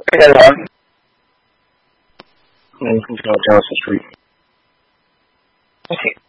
Hey, Lauren. You can tell Genesis Street. Okay.